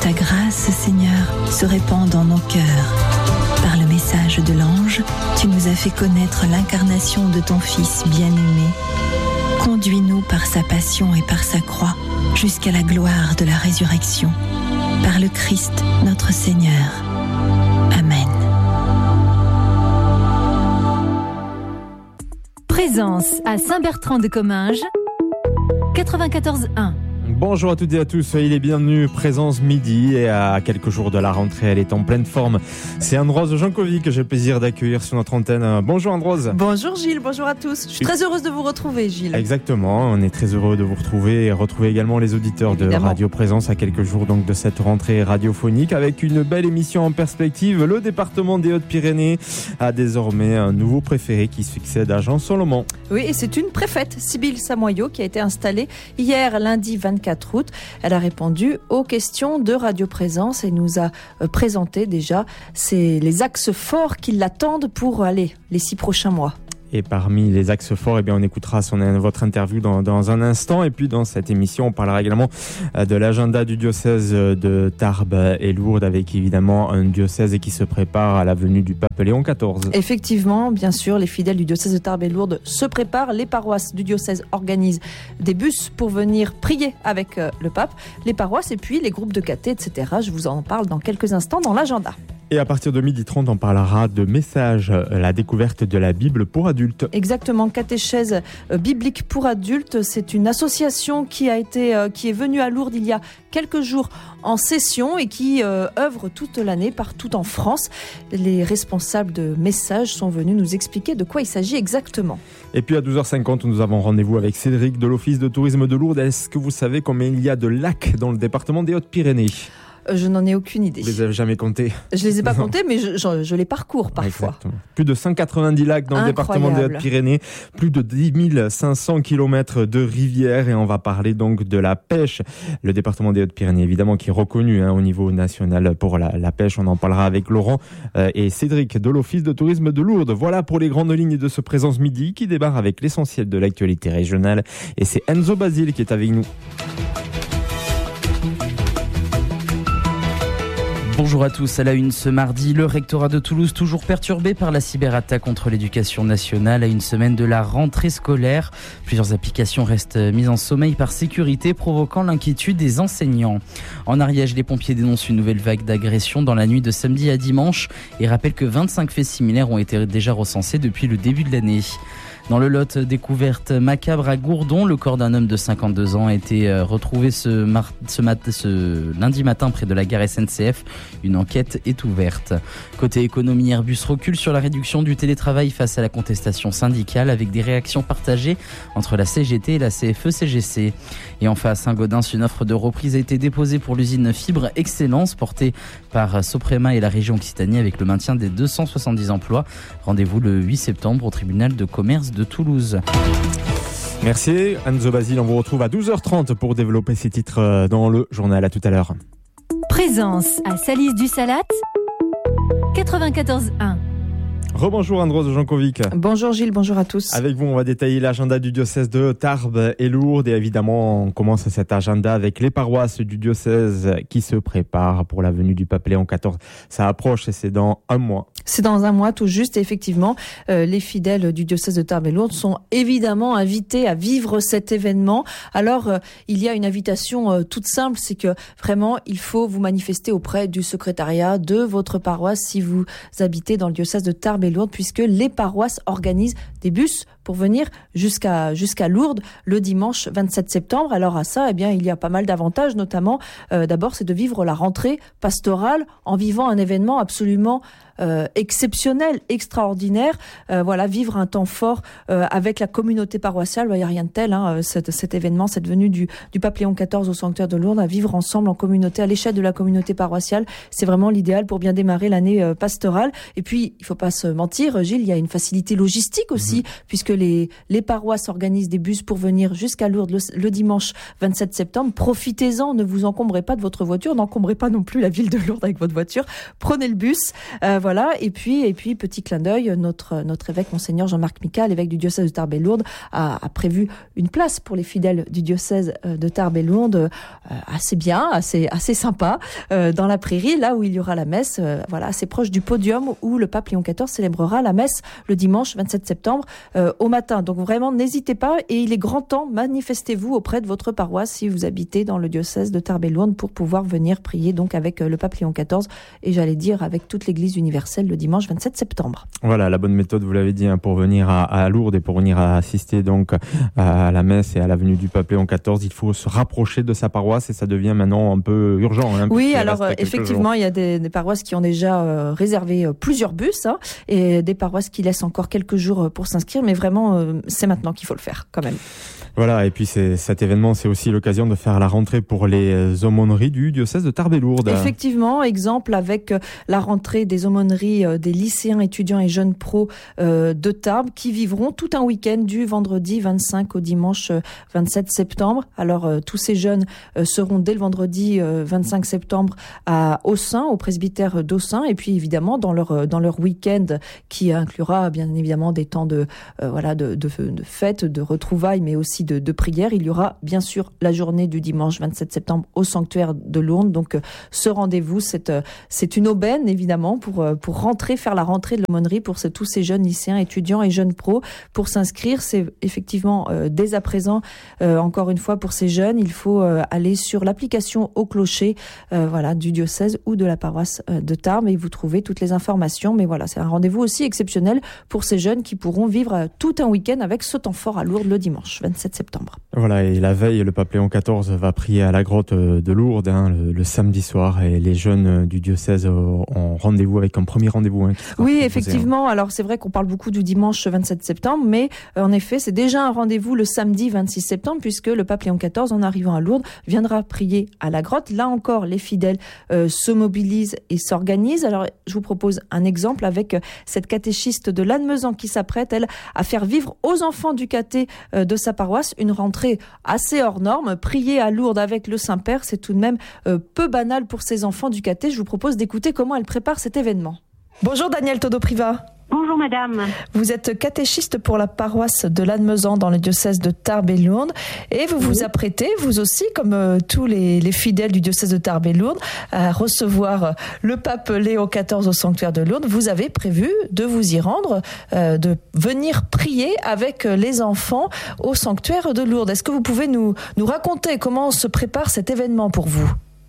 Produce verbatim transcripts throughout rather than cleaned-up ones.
ta grâce, Seigneur, se répand dans nos cœurs. Par le message de l'ange, tu nous as fait connaître l'incarnation de ton Fils bien-aimé. Conduis-nous par sa passion et par sa croix, jusqu'à la gloire de la résurrection. Par le Christ, notre Seigneur. Amen. Présence à Saint-Bertrand-de-Comminges, quatre-vingt-quatorze un. Bonjour à toutes et à tous, soyez les bienvenus. Présence midi et à quelques jours de la rentrée, elle est en pleine forme. C'est Androse Jankovic que j'ai le plaisir d'accueillir sur notre antenne. Bonjour Androse. Bonjour Gilles, bonjour à tous. Je suis très heureuse de vous retrouver Gilles. Exactement, on est très heureux de vous retrouver et retrouver également les auditeurs Évidemment. de Radio Présence à quelques jours donc de cette rentrée radiophonique avec une belle émission en perspective. Le département des Hautes-Pyrénées a désormais un nouveau préfet qui succède à Jean Solomon. Oui, et c'est une préfète, Sybille Samoyau, qui a été installée hier lundi vingt-quatre août. Elle a répondu aux questions de Radio Présence et nous a présenté déjà c'est les axes forts qui l'attendent pour aller les six prochains mois. Et parmi les axes forts, eh bien, on écoutera son, votre interview dans, dans un instant. Et puis, dans cette émission, on parlera également de l'agenda du diocèse de Tarbes et Lourdes, avec évidemment un diocèse qui se prépare à la venue du pape Léon quatorze. Effectivement, bien sûr, les fidèles du diocèse de Tarbes et Lourdes se préparent. Les paroisses du diocèse organisent des bus pour venir prier avec le pape. Les paroisses et puis les groupes de caté, et cetera. Je vous en parle dans quelques instants dans l'agenda. Et à partir de midi trente, on parlera de messages, la découverte de la Bible pour adultes. Exactement, catéchèse biblique pour adultes. C'est une association qui a été, euh, qui est venue à Lourdes il y a quelques jours en session et qui euh, œuvre toute l'année partout en France. Les responsables de messages sont venus nous expliquer de quoi il s'agit exactement. Et puis à douze heures cinquante, nous avons rendez-vous avec Cédric de l'Office de tourisme de Lourdes. Est-ce que vous savez combien il y a de lacs dans le département des Hautes-Pyrénées ? Je n'en ai aucune idée. Vous les avez jamais comptés ? Je les ai pas comptés, mais je, je, je les parcours parfois. Exactement. Plus de cent quatre-vingt-dix lacs dans Incroyable. le département des Hautes-Pyrénées, plus de dix mille cinq cents kilomètres de rivières et on va parler donc de la pêche. Le département des Hautes-Pyrénées, évidemment, qui est reconnu hein, au niveau national pour la, la pêche. On en parlera avec Laurent euh, et Cédric de l'Office de tourisme de Lourdes. Voilà pour les grandes lignes de ce Présence Midi qui débarre avec l'essentiel de l'actualité régionale. Et c'est Enzo Basile qui est avec nous. Bonjour à tous, à la une ce mardi, le rectorat de Toulouse toujours perturbé par la cyberattaque contre l'éducation nationale à une semaine de la rentrée scolaire. Plusieurs applications restent mises en sommeil par sécurité, provoquant l'inquiétude des enseignants. En Ariège, les pompiers dénoncent une nouvelle vague d'agressions dans la nuit de samedi à dimanche et rappellent que vingt-cinq faits similaires ont été déjà recensés depuis le début de l'année. Dans le Lot, découverte macabre à Gourdon, le corps d'un homme de cinquante-deux ans a été retrouvé ce, mar- ce, mat- ce lundi matin près de la gare S N C F. Une enquête est ouverte. Côté économie, Airbus recule sur la réduction du télétravail face à la contestation syndicale avec des réactions partagées entre la C G T et la C F E C G C. Et enfin à Saint-Gaudens, une offre de reprise a été déposée pour l'usine Fibre Excellence portée par Soprema et la région Occitanie avec le maintien des deux cent soixante-dix emplois. Rendez-vous le huit septembre au tribunal de commerce de Toulouse. Merci Enzo Basile, on vous retrouve à douze heures trente pour développer ces titres dans le journal. À tout à l'heure. Présence à Salis du Salat, quatre-vingt-quatorze un. Rebonjour Androse Jankovic. Bonjour Gilles, bonjour à tous. Avec vous, on va détailler l'agenda du diocèse de Tarbes et Lourdes. Et évidemment, on commence cet agenda avec les paroisses du diocèse qui se préparent pour la venue du pape Léon quatorze. Ça approche et c'est dans un mois. C'est dans un mois tout juste. Et effectivement, euh, les fidèles du diocèse de Tarbes et Lourdes sont évidemment invités à vivre cet événement. Alors, euh, il y a une invitation euh, toute simple, c'est que vraiment, il faut vous manifester auprès du secrétariat de votre paroisse si vous habitez dans le diocèse de Tarbes et Lourdes, puisque les paroisses organisent des bus pour venir jusqu'à jusqu'à Lourdes le dimanche vingt-sept septembre. Alors à ça, eh bien, il y a pas mal d'avantages, notamment euh, d'abord, c'est de vivre la rentrée pastorale en vivant un événement absolument Euh, exceptionnel, extraordinaire. Euh, voilà, vivre un temps fort euh, avec la communauté paroissiale. Il n'y a rien de tel, hein, cet, cet événement, cette venue du, du pape Léon quatorze au sanctuaire de Lourdes, à vivre ensemble en communauté, à l'échelle de la communauté paroissiale. C'est vraiment l'idéal pour bien démarrer l'année euh, pastorale. Et puis, il ne faut pas se mentir, Gilles, il y a une facilité logistique aussi, mmh. puisque puisque les, les paroisses organisent des bus pour venir jusqu'à Lourdes le, le dimanche vingt-sept septembre. Profitez-en, ne vous encombrez pas de votre voiture, n'encombrez pas non plus la ville de Lourdes avec votre voiture. Prenez le bus, euh, voilà. Et puis, et puis, petit clin d'œil, notre, notre évêque, Monseigneur Jean-Marc Mika, l'évêque du diocèse de Tarbes et Lourdes, a, a prévu une place pour les fidèles du diocèse de Tarbes et Lourdes, euh, assez bien, assez, assez sympa, euh, dans la prairie, là où il y aura la messe, euh, voilà, assez proche du podium où le pape Léon quatorze célébrera la messe le dimanche vingt-sept septembre euh, au matin. Donc vraiment, n'hésitez pas, et il est grand temps, manifestez-vous auprès de votre paroisse si vous habitez dans le diocèse de Tarbes et Lourdes pour pouvoir venir prier donc avec euh, le pape Léon quatorze et j'allais dire avec toute l'Église universelle le dimanche vingt-sept septembre. Voilà, la bonne méthode, vous l'avez dit, hein, pour venir à, à Lourdes et pour venir à assister donc à la messe et à la venue du pape Léon quatorze, il faut se rapprocher de sa paroisse et ça devient maintenant un peu urgent. Hein, oui, alors euh, effectivement, jours. il y a des, des paroisses qui ont déjà euh, réservé euh, plusieurs bus hein, et des paroisses qui laissent encore quelques jours pour s'inscrire, mais vraiment, euh, c'est maintenant qu'il faut le faire quand même. Voilà, et puis c'est, cet événement, c'est aussi l'occasion de faire la rentrée pour les aumôneries du diocèse de Tarbes et Lourdes. Effectivement, exemple avec la rentrée des aumôneries des lycéens, étudiants et jeunes pros de Tarbes qui vivront tout un week-end du vendredi vingt-cinq au dimanche vingt-sept septembre. Alors tous ces jeunes seront dès le vendredi vingt-cinq septembre à Aussin, au presbytère d'Aussin, et puis évidemment dans leur dans leur week-end qui inclura bien évidemment des temps de euh, voilà de, de de fêtes, de retrouvailles, mais aussi De, de prière. Il y aura bien sûr la journée du dimanche vingt-sept septembre au sanctuaire de Lourdes. Donc euh, ce rendez-vous, c'est, euh, c'est une aubaine évidemment pour, euh, pour rentrer, faire la rentrée de l'aumônerie pour ce, tous ces jeunes lycéens, étudiants et jeunes pros. Pour s'inscrire, c'est effectivement euh, dès à présent, euh, encore une fois pour ces jeunes, il faut euh, aller sur l'application Au Clocher euh, voilà, du diocèse ou de la paroisse euh, de Tarbes et vous trouvez toutes les informations. Mais voilà, c'est un rendez-vous aussi exceptionnel pour ces jeunes qui pourront vivre euh, tout un week-end avec ce temps fort à Lourdes le dimanche vingt-sept septembre. Voilà, et la veille, le pape Léon quatorze va prier à la grotte de Lourdes hein, le, le samedi soir et les jeunes du diocèse ont rendez-vous avec un premier rendez-vous. Hein, oui, effectivement. Hein. Alors c'est vrai qu'on parle beaucoup du dimanche vingt-sept septembre, mais euh, en effet, c'est déjà un rendez-vous le samedi vingt-six septembre puisque le pape Léon quatorze, en arrivant à Lourdes, viendra prier à la grotte. Là encore, les fidèles euh, se mobilisent et s'organisent. Alors je vous propose un exemple avec euh, cette catéchiste de Lannemezan qui s'apprête, elle, à faire vivre aux enfants du caté euh, de sa paroisse une rentrée assez hors norme. Prier à Lourdes avec le Saint-Père, c'est tout de même euh, peu banal pour ces enfants du caté. Je vous propose d'écouter comment elle prépare cet événement. Bonjour Danielle Todo-Priva. Bonjour madame. Vous êtes catéchiste pour la paroisse de Lannemezan dans le diocèse de Tarbes et Lourdes et vous vous apprêtez, vous aussi, comme euh, tous les, les fidèles du diocèse de Tarbes et Lourdes, à recevoir le pape Léon quatorze au sanctuaire de Lourdes. Vous avez prévu de vous y rendre, euh, de venir prier avec les enfants au sanctuaire de Lourdes. Est-ce que vous pouvez nous, nous raconter comment se prépare cet événement pour vous ?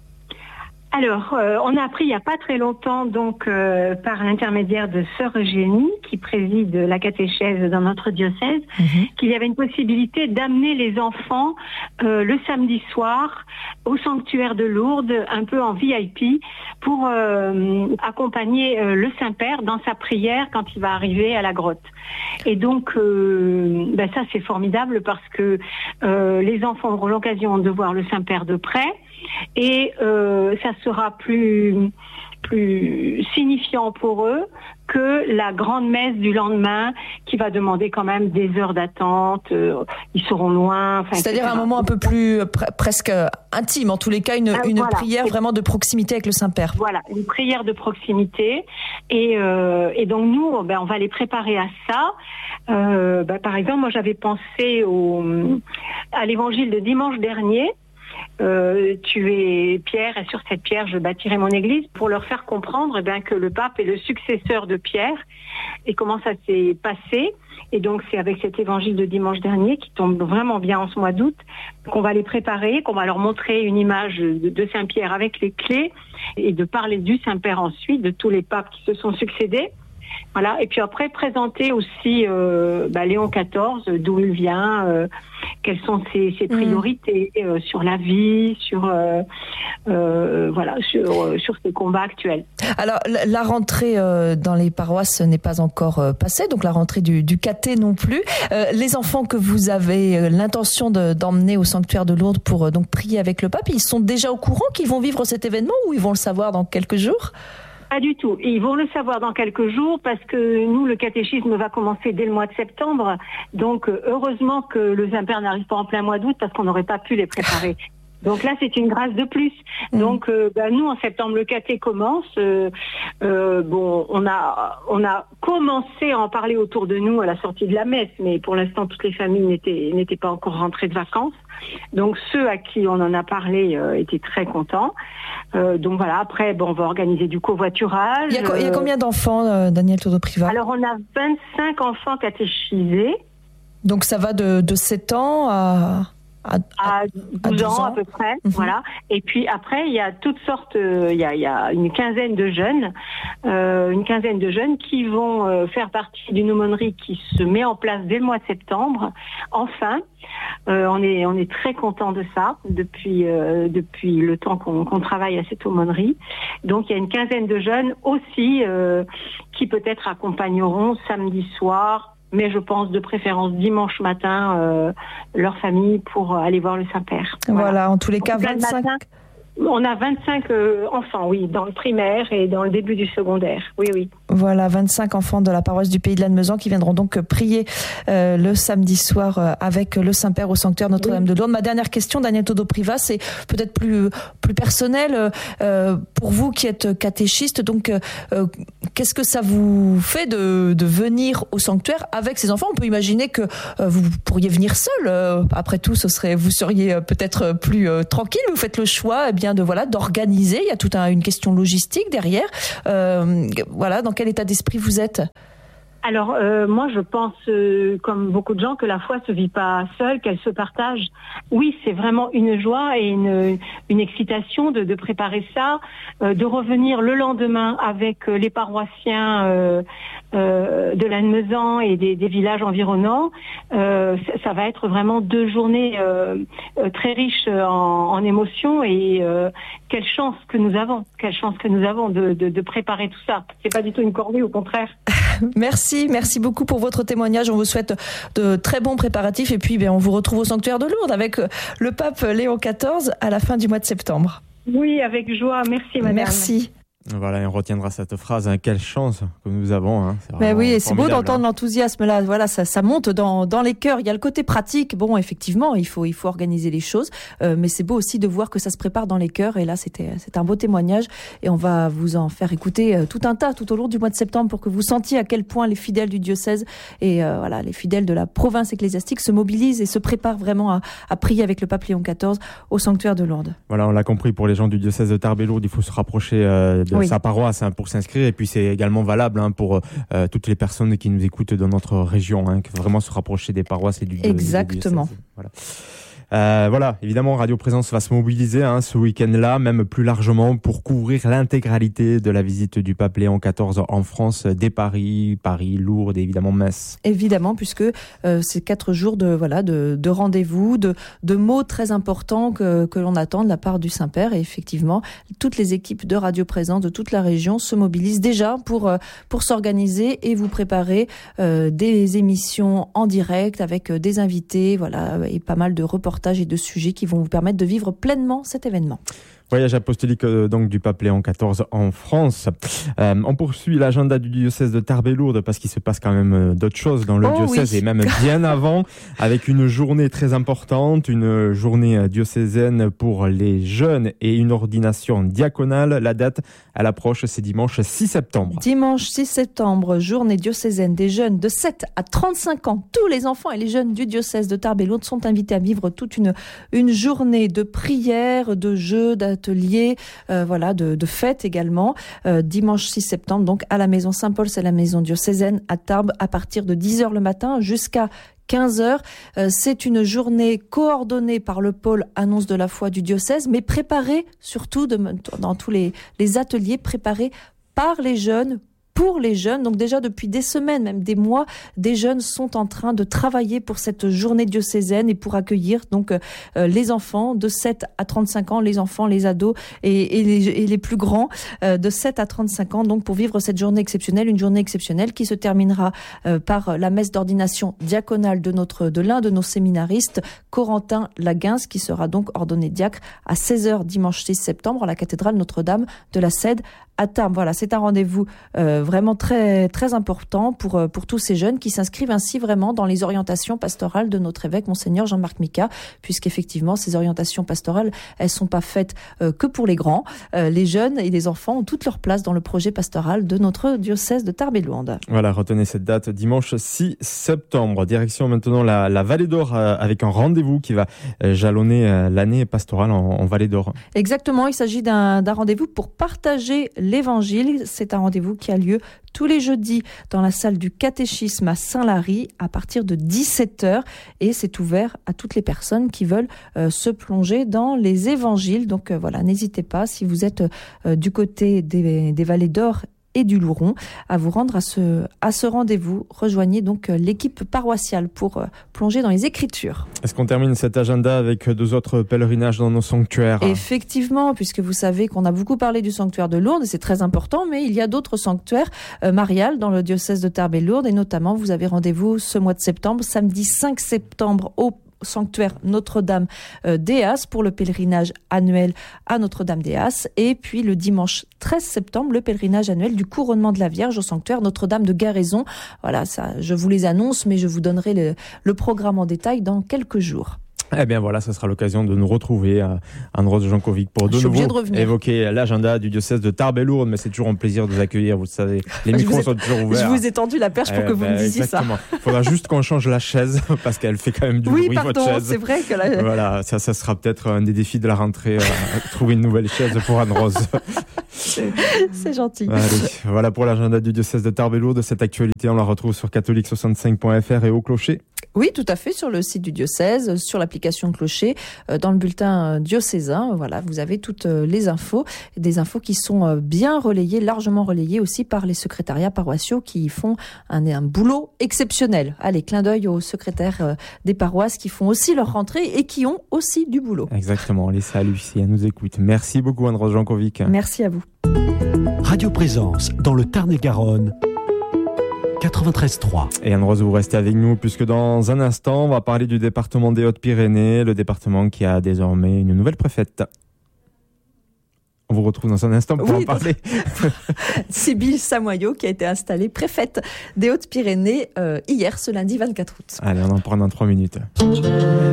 Alors, euh, on a appris il n'y a pas très longtemps, donc euh, par l'intermédiaire de Sœur Eugénie, qui préside la catéchèse dans notre diocèse, mmh. qu'il y avait une possibilité d'amener les enfants euh, le samedi soir au sanctuaire de Lourdes, un peu en V I P, pour euh, accompagner euh, le Saint-Père dans sa prière quand il va arriver à la grotte. Et donc, euh, ben ça c'est formidable parce que euh, les enfants auront l'occasion de voir le Saint-Père de près. Et euh, ça sera plus plus signifiant pour eux que la grande messe du lendemain qui va demander quand même des heures d'attente, euh, ils seront loin. Enfin, c'est-à-dire et cetera. Un moment un peu plus pre- presque intime, en tous les cas une, euh, une voilà. prière vraiment de proximité avec le Saint-Père. Voilà, une prière de proximité et, euh, et donc nous, ben, on va les préparer à ça. Euh, ben, par exemple, moi j'avais pensé au, à l'évangile de dimanche dernier. Euh, tu es Pierre et sur cette pierre je bâtirai mon église, pour leur faire comprendre eh bien, que le pape est le successeur de Pierre et comment ça s'est passé. Et donc c'est avec cet évangile de dimanche dernier qui tombe vraiment bien en ce mois d'août qu'on va les préparer, qu'on va leur montrer une image de, de Saint-Pierre avec les clés et de parler du Saint-Père ensuite, de tous les papes qui se sont succédés. Voilà, et puis après présenter aussi euh, bah, Léon quatorze, d'où il vient, euh, quelles sont ses, ses priorités mmh. euh, sur la vie, sur euh, euh, voilà, sur euh, sur ses combats actuels. Alors la rentrée euh, dans les paroisses n'est pas encore euh, passée, donc la rentrée du, du caté non plus. Euh, les enfants que vous avez euh, l'intention de, d'emmener au sanctuaire de Lourdes pour euh, donc prier avec le pape, ils sont déjà au courant qu'ils vont vivre cet événement ou ils vont le savoir dans quelques jours ? Pas du tout. Ils vont le savoir dans quelques jours parce que nous, le catéchisme va commencer dès le mois de septembre. Donc, heureusement que le Saint-Père n'arrive pas en plein mois d'août parce qu'on n'aurait pas pu les préparer. Donc là, c'est une grâce de plus. Mmh. Donc, euh, ben, nous, en septembre, le caté commence. Euh, euh, bon, on a, on a commencé à en parler autour de nous à la sortie de la messe, mais pour l'instant, toutes les familles n'étaient, n'étaient pas encore rentrées de vacances. Donc, ceux à qui on en a parlé euh, étaient très contents. Euh, donc voilà. Après, bon, on va organiser du covoiturage. Il y a, il y a combien d'enfants, euh, Daniel Todo-Privat ? Alors, on a vingt-cinq enfants catéchisés. Donc, ça va de, de sept ans à... À, à, douze, à douze ans, ans à peu près, mmh. Voilà. Et puis après, il y a toutes sortes, euh, il y a, il y a une quinzaine de jeunes, euh, une quinzaine de jeunes qui vont euh, faire partie d'une aumônerie qui se met en place dès le mois de septembre. Enfin, euh, on est, on est très content de ça depuis, euh, depuis le temps qu'on, qu'on travaille à cette aumônerie. Donc, il y a une quinzaine de jeunes aussi euh, qui peut-être accompagneront samedi soir. Mais je pense de préférence dimanche matin, euh, leur famille pour aller voir le Saint-Père. Voilà, voilà en tous les cas, vingt-cinq... Matin, on a vingt-cinq euh, enfants, oui, dans le primaire et dans le début du secondaire. Oui, oui. Voilà, vingt-cinq enfants de la paroisse du Pays de Lannemezan qui viendront donc prier euh, le samedi soir euh, avec le Saint-Père au sanctuaire Notre-Dame oui. de Lourdes. Ma dernière question, Daniel Todo-Privat, c'est peut-être plus plus personnel euh, pour vous qui êtes catéchiste. Donc, euh, qu'est-ce que ça vous fait de, de venir au sanctuaire avec ces enfants ? On peut imaginer que euh, vous pourriez venir seul. Euh, après tout, ce serait, vous seriez peut-être plus euh, tranquille. Vous faites le choix, eh bien, de voilà, d'organiser. Il y a toute un, une question logistique derrière. Euh, voilà, dans quel état d'esprit vous êtes ? Alors, euh, moi, je pense, euh, comme beaucoup de gens, que la foi se vit pas seule, qu'elle se partage. Oui, c'est vraiment une joie et une, une excitation de, de préparer ça, euh, de revenir le lendemain avec les paroissiens euh, euh, de Lannemezan et des, des villages environnants. Euh, ça, ça va être vraiment deux journées euh, très riches en, en émotions et euh, quelle chance que nous avons, quelle chance que nous avons de, de, de préparer tout ça. C'est pas du tout une corvée, au contraire. Merci, merci beaucoup pour votre témoignage. On vous souhaite de très bons préparatifs et puis ben, on vous retrouve au sanctuaire de Lourdes avec le pape Léon quatorze à la fin du mois de septembre. Oui, avec joie. Merci, madame. Merci. Voilà, et on retiendra cette phrase. Hein, quelle chance que nous avons. Hein, c'est ben oui, et c'est beau d'entendre hein. l'enthousiasme là. Voilà, ça, ça monte dans dans les cœurs. Il y a le côté pratique. Bon, effectivement, il faut il faut organiser les choses, euh, mais c'est beau aussi de voir que ça se prépare dans les cœurs. Et là, c'était c'est un beau témoignage. Et on va vous en faire écouter euh, tout un tas tout au long du mois de septembre pour que vous sentiez à quel point les fidèles du diocèse et euh, voilà les fidèles de la province ecclésiastique se mobilisent et se préparent vraiment à, à prier avec le pape Léon quatorze au sanctuaire de Lourdes. Voilà, on l'a compris. Pour les gens du diocèse de Tarbes et Lourdes, il faut se rapprocher euh, de oui. sa paroisse. Hein, pour s'inscrire et puis c'est également valable hein, pour euh, toutes les personnes qui nous écoutent dans notre région, hein, vraiment se rapprocher des paroisses et du exactement. Du voilà. Euh, voilà, évidemment, Radio Présence va se mobiliser hein, ce week-end-là, même plus largement, pour couvrir l'intégralité de la visite du pape Léon quatorze en France, dès Paris, Paris, Lourdes et évidemment Metz. Évidemment, puisque euh, c'est quatre jours de voilà de, de rendez-vous, de, de mots très importants que, que l'on attend de la part du Saint-Père. Et effectivement, toutes les équipes de Radio Présence de toute la région se mobilisent déjà pour euh, pour s'organiser et vous préparer euh, des émissions en direct avec des invités, voilà, et pas mal de reportages et de sujets qui vont vous permettre de vivre pleinement cet événement. Voyage apostolique euh, donc du pape Léon quatorze en France. Euh, on poursuit l'agenda du diocèse de Tarbes et Lourdes parce qu'il se passe quand même euh, d'autres choses dans le oh, diocèse oui. et même bien avant, avec une journée très importante, une journée diocésaine pour les jeunes et une ordination diaconale. La date, elle approche, c'est dimanche six septembre. Dimanche six septembre, journée diocésaine des jeunes de sept à trente-cinq ans. Tous les enfants et les jeunes du diocèse de Tarbes et Lourdes sont invités à vivre toute une, une journée de prière, de jeux, ateliers, euh, voilà, de, de fêtes également. Euh, dimanche six septembre, donc à la maison Saint-Paul, c'est la maison diocésaine à Tarbes, à partir de dix heures le matin jusqu'à quinze heures. Euh, c'est une journée coordonnée par le pôle Annonce de la foi du diocèse, mais préparée surtout de, dans tous les, les ateliers, préparés par les jeunes, pour les jeunes. Donc déjà depuis des semaines, même des mois, des jeunes sont en train de travailler pour cette journée diocésaine et pour accueillir donc euh, les enfants de sept à trente-cinq ans, les enfants, les ados et, et, les, et les plus grands euh, de sept à trente-cinq ans, donc pour vivre cette journée exceptionnelle, une journée exceptionnelle qui se terminera euh, par la messe d'ordination diaconale de notre de l'un de nos séminaristes, Corentin Laguince, qui sera donc ordonné diacre à seize heures dimanche six septembre à la cathédrale Notre-Dame de la Cède à Tarbes. Voilà, c'est un rendez-vous euh, vraiment très très important pour pour tous ces jeunes qui s'inscrivent ainsi vraiment dans les orientations pastorales de notre évêque Monseigneur Jean-Marc Mika, puisqu'effectivement ces orientations pastorales, elles sont pas faites euh, que pour les grands. Euh, les jeunes et les enfants ont toute leur place dans le projet pastoral de notre diocèse de Tarbes et Lourdes. Voilà, retenez cette date, dimanche six septembre. Direction maintenant la, la Vallée d'Or euh, avec un rendez-vous qui va euh, jalonner euh, l'année pastorale en, en Vallée d'Or. Exactement, il s'agit d'un, d'un rendez-vous pour partager l'évangile. C'est un rendez-vous qui a lieu tous les jeudis dans la salle du catéchisme à Saint-Lary à partir de dix-sept heures et c'est ouvert à toutes les personnes qui veulent euh, se plonger dans les évangiles. Donc euh, voilà, n'hésitez pas si vous êtes euh, du côté des, des Vallées d'Or et du Louron à vous rendre à ce, à ce rendez-vous. Rejoignez donc l'équipe paroissiale pour euh, plonger dans les Écritures. Est-ce qu'on termine cet agenda avec deux autres pèlerinages dans nos sanctuaires ? Effectivement, puisque vous savez qu'on a beaucoup parlé du sanctuaire de Lourdes, c'est très important, mais il y a d'autres sanctuaires euh, mariales dans le diocèse de Tarbes et Lourdes, et notamment vous avez rendez-vous ce mois de septembre, samedi cinq septembre au sanctuaire Notre-Dame euh, d'Éas pour le pèlerinage annuel à Notre-Dame d'Éas, et puis le dimanche treize septembre le pèlerinage annuel du couronnement de la Vierge au sanctuaire Notre-Dame de Garaison. Voilà, ça, je vous les annonce, mais je vous donnerai le, le programme en détail dans quelques jours. Eh bien voilà, ça sera l'occasion de nous retrouver à Anne-Rose Jankovic pour de nouveau de évoquer l'agenda du diocèse de Tarbes et Lourdes, mais c'est toujours un plaisir de vous accueillir, vous le savez, les micros ai, sont toujours ouverts. Je vous ai tendu la perche pour eh que ben, vous me disiez exactement. ça. Il faudra juste qu'on change la chaise, parce qu'elle fait quand même du oui, bruit, pardon, votre chaise. C'est vrai que là... Voilà, ça, ça sera peut-être un des défis de la rentrée, euh, trouver une nouvelle chaise pour Anne-Rose. C'est, c'est gentil. Allez, voilà pour l'agenda du diocèse de Tarbes et Lourdes. Cette actualité, on la retrouve sur catholique soixante-cinq point f r et au clocher. Oui, tout à fait, sur le site du diocèse, sur l'application Clocher, dans le bulletin diocésain. Voilà, vous avez toutes les infos, des infos qui sont bien relayées, largement relayées aussi par les secrétariats paroissiaux qui font un, un boulot exceptionnel. Allez, clin d'œil aux secrétaires des paroisses qui font aussi leur rentrée et qui ont aussi du boulot. Exactement, les saluts si elle nous écoute. Merci beaucoup Anne-Rose Jankovic. Merci à vous. Radio Présence dans le Tarn-et-Garonne. quatre-vingt-treize trois. Et Anne-Rose, vous restez avec nous puisque dans un instant, on va parler du département des Hautes-Pyrénées, le département qui a désormais une nouvelle préfète. On vous retrouve dans un instant pour oui, en parler. Sybille Samoyau qui a été installée préfète des Hautes-Pyrénées euh, hier, ce lundi vingt-quatre août. Allez, on en prend dans trois minutes.